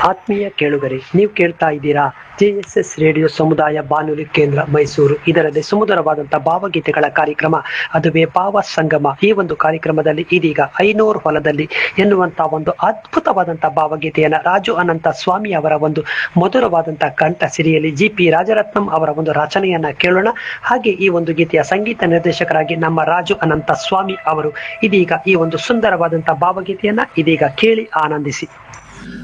ಆತ್ಮೀಯ ಕೇಳುಗರೆ, ನೀವು ಕೇಳ್ತಾ ಇದ್ದೀರಾ JSS ರೇಡಿಯೋ ಸಮುದಾಯ ಬಾನುಲಿ ಕೇಂದ್ರ ಮೈಸೂರು. ಇದರಲ್ಲಿ ಸುಮಧುರವಾದಂತಹ ಭಾವಗೀತೆಗಳ ಕಾರ್ಯಕ್ರಮ, ಅದುವೇ ಭಾವ ಸಂಗಮ. ಈ ಒಂದು ಕಾರ್ಯಕ್ರಮದಲ್ಲಿ ಇದೀಗ ಐನೂರು ಹೊಲದಲ್ಲಿ ಎನ್ನುವಂತಹ ಒಂದು ಅದ್ಭುತವಾದಂತಹ ಭಾವಗೀತೆಯನ್ನ ರಾಜು ಅನಂತ ಸ್ವಾಮಿ ಅವರ ಒಂದು ಮಧುರವಾದಂತಹ ಕಂಠ ಸಿರಿಯಲ್ಲಿ GP ರಾಜರತ್ನಂ ಅವರ ಒಂದು ರಚನೆಯನ್ನ ಕೇಳೋಣ. ಹಾಗೆ ಈ ಒಂದು ಗೀತೆಯ ಸಂಗೀತ ನಿರ್ದೇಶಕರಾಗಿ ನಮ್ಮ ರಾಜು ಅನಂತ ಸ್ವಾಮಿ ಅವರು ಇದೀಗ ಈ ಒಂದು ಸುಂದರವಾದಂತಹ ಭಾವಗೀತೆಯನ್ನ ಇದೀಗ ಕೇಳಿ ಆನಂದಿಸಿ.